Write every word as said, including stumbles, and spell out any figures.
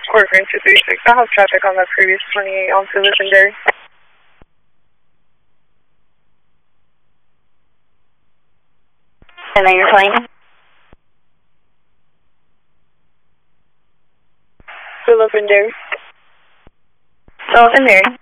Score Green two three six. I have traffic on the previous twenty-eight on to Legendary. And then you're playing? To Legendary. So Legendary.